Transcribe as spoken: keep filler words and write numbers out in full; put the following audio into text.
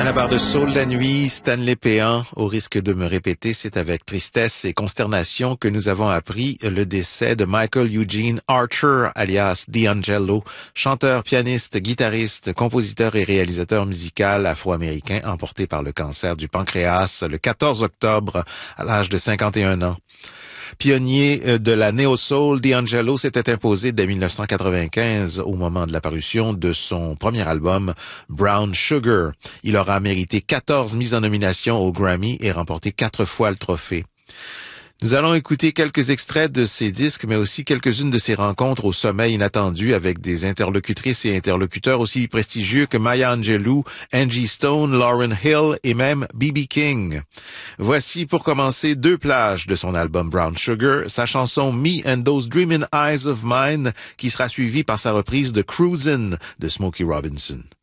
À la barre de Saul la nuit, Stanley Péan, au risque de me répéter, c'est avec tristesse et consternation que nous avons appris le décès de Michael Eugene Archer, alias D'Angelo, chanteur, pianiste, guitariste, compositeur et réalisateur musical afro-américain emporté par le cancer du pancréas le quatorze octobre à l'âge de cinquante et un ans. Pionnier de la néo-soul, D'Angelo s'était imposé dès mille neuf cent quatre-vingt-quinze au moment de la parution de son premier album Brown Sugar. Il aura mérité quatorze mises en nomination au Grammy et remporté quatre fois le trophée. Nous allons écouter quelques extraits de ses disques, mais aussi quelques-unes de ses rencontres au sommet inattendu avec des interlocutrices et interlocuteurs aussi prestigieux que Maya Angelou, Angie Stone, Lauryn Hill et même B B King. Voici pour commencer deux plages de son album Brown Sugar, sa chanson Me and Those Dreamin' Eyes of Mine, qui sera suivie par sa reprise de Cruisin' de Smokey Robinson.